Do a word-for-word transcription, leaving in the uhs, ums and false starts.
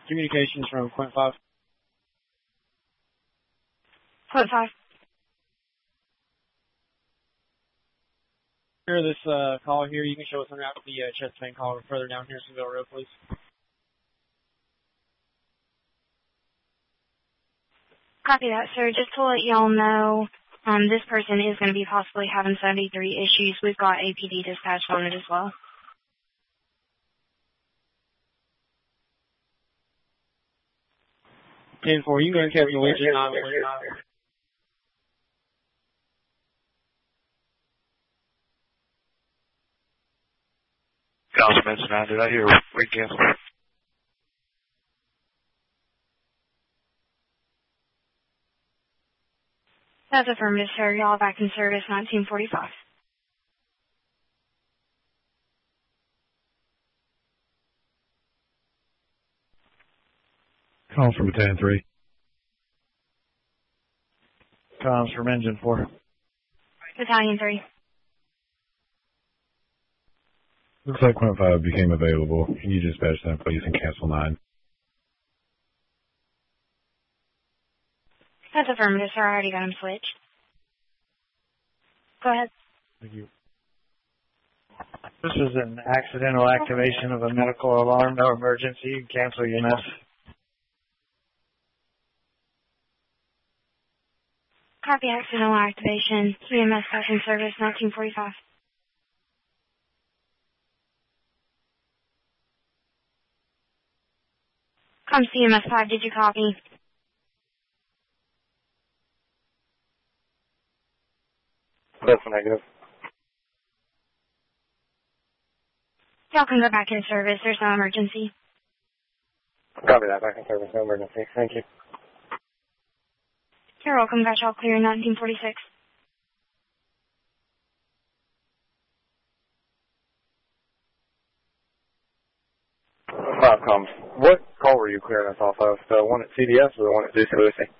Communications from Quint five. Quint five. Here, this uh, call here, you can show us on route to the uh, Chesapeake call further down here, Seville Road, please. Copy that, sir. Just to let y'all know, um, this person is going to be possibly having seventy-three issues. We've got A P D dispatched on it as well. ten four, you can go and carry your way to nine. Councilman Snyder, did I hear weekend? That's affirmative, sir. Y'all back in service nineteen forty-five. Calls from Battalion three. Comms from Engine four. Battalion three. Looks like Quint five became available. Can you dispatch them, please, and cancel nine? That's affirmative, sir. I already got him switched. Go ahead. Thank you. This is an accidental activation of a medical alarm, no emergency. Cancel E M S. Copy accidental activation. E M S back in service nineteen forty-five. Come C M S five, did you copy? That's negative. Y'all can go back in service. There's no emergency. Copy that. Back in service. No emergency. Thank you. You're welcome. Got y'all clear in nineteen forty-six. Five comms. What call were you clearing us off of? The one at C D S or the one at Deuce Lucy?